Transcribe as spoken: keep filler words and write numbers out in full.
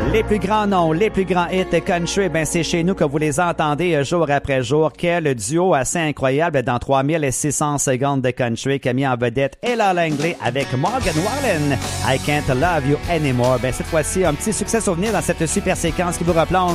Les plus grands noms, les plus grands hits country, ben c'est chez nous que vous les entendez jour après jour. Quel duo assez incroyable dans trois mille six cents secondes de country qui a mis en vedette Ella Langley avec Morgan Wallen. I Can't Love You Anymore. Ben cette fois-ci, un petit succès souvenir dans cette super séquence qui vous replonge